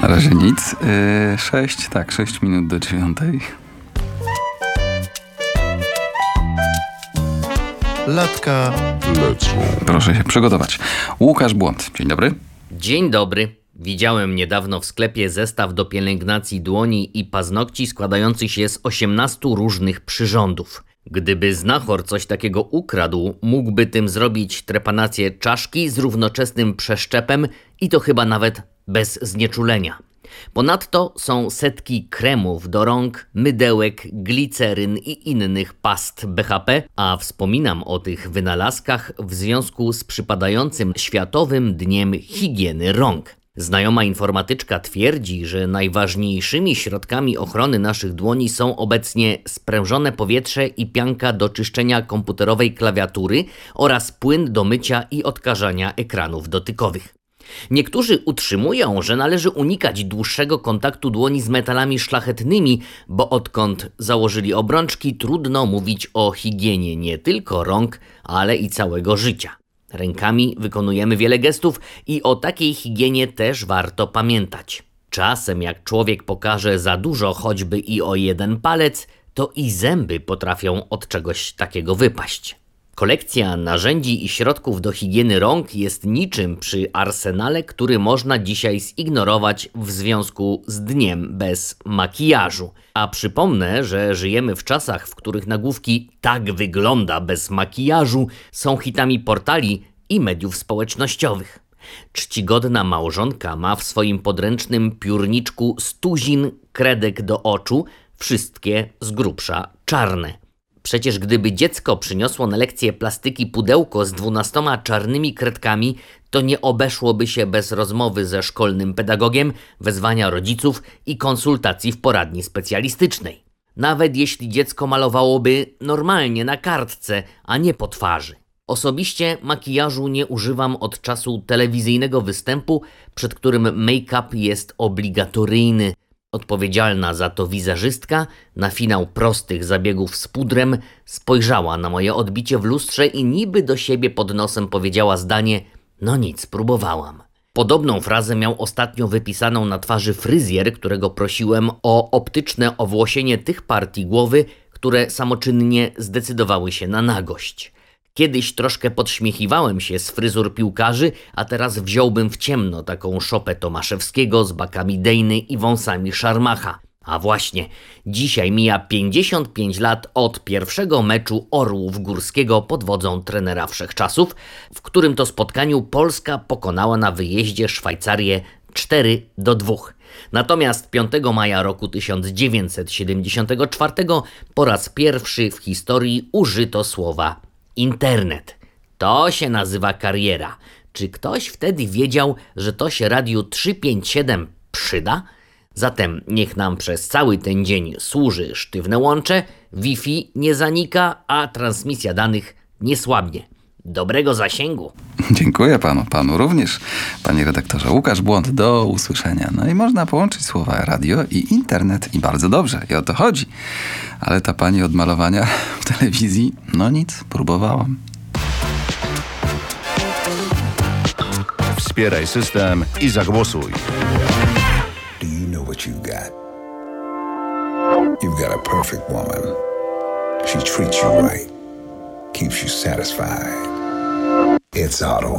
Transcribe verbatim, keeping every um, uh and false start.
Na razie nic. Yy, sześć, tak, sześć minut do dziewiątej. Latka lecą. Proszę się przygotować. Łukasz Błąd, dzień dobry. Dzień dobry. Widziałem niedawno w sklepie zestaw do pielęgnacji dłoni i paznokci składający się z osiemnastu różnych przyrządów. Gdyby znachor coś takiego ukradł, mógłby tym zrobić trepanację czaszki z równoczesnym przeszczepem i to chyba nawet bez znieczulenia. Ponadto są setki kremów do rąk, mydełek, gliceryn i innych past B H P, a wspominam o tych wynalazkach w związku z przypadającym Światowym Dniem Higieny Rąk. Znajoma informatyczka twierdzi, że najważniejszymi środkami ochrony naszych dłoni są obecnie sprężone powietrze i pianka do czyszczenia komputerowej klawiatury oraz płyn do mycia i odkażania ekranów dotykowych. Niektórzy utrzymują, że należy unikać dłuższego kontaktu dłoni z metalami szlachetnymi, bo odkąd założyli obrączki, trudno mówić o higienie nie tylko rąk, ale i całego życia. Rękami wykonujemy wiele gestów i o takiej higienie też warto pamiętać. Czasem jak człowiek pokaże za dużo choćby i o jeden palec, to i zęby potrafią od czegoś takiego wypaść. Kolekcja narzędzi i środków do higieny rąk jest niczym przy arsenale, który można dzisiaj zignorować w związku z dniem bez makijażu. A przypomnę, że żyjemy w czasach, w których nagłówki "tak wygląda bez makijażu" są hitami portali i mediów społecznościowych. Czcigodna małżonka ma w swoim podręcznym piórniczku stuzin kredek do oczu, wszystkie z grubsza czarne. Przecież gdyby dziecko przyniosło na lekcję plastyki pudełko z dwunastoma czarnymi kredkami, to nie obeszłoby się bez rozmowy ze szkolnym pedagogiem, wezwania rodziców i konsultacji w poradni specjalistycznej. Nawet jeśli dziecko malowałoby normalnie na kartce, a nie po twarzy. Osobiście makijażu nie używam od czasu telewizyjnego występu, przed którym make-up jest obligatoryjny. Odpowiedzialna za to wizerzystka na finał prostych zabiegów z pudrem spojrzała na moje odbicie w lustrze i niby do siebie pod nosem powiedziała zdanie: no nic, próbowałam. Podobną frazę miał ostatnio wypisaną na twarzy fryzjer, którego prosiłem o optyczne owłosienie tych partii głowy, które samoczynnie zdecydowały się na nagość. Kiedyś troszkę podśmiechiwałem się z fryzur piłkarzy, a teraz wziąłbym w ciemno taką szopę Tomaszewskiego z bakami Dejny i wąsami Szarmacha. A właśnie, dzisiaj mija pięćdziesiąt pięć lat od pierwszego meczu Orłów Górskiego pod wodzą trenera wszechczasów, w którym to spotkaniu Polska pokonała na wyjeździe Szwajcarię cztery do dwóch. Natomiast piątego maja roku tysiąc dziewięćset siedemdziesiątego czwartego po raz pierwszy w historii użyto słowa internet. To się nazywa kariera. Czy ktoś wtedy wiedział, że to się Radiu trzysta pięćdziesiąt siedem przyda? Zatem niech nam przez cały ten dzień służy sztywne łącze, Wi-Fi nie zanika, a transmisja danych nie słabnie. Dobrego zasięgu. Dziękuję panu, panu również, panie redaktorze. Łukasz Błąd, do usłyszenia. No i można połączyć słowa radio i internet i bardzo dobrze, i o to chodzi. Ale ta pani od malowania w telewizji, no nic, próbowałam. Wspieraj system i zagłosuj. Do you know what you've got? You've got a perfect woman. She treats you right, keeps you satisfied. It's Auto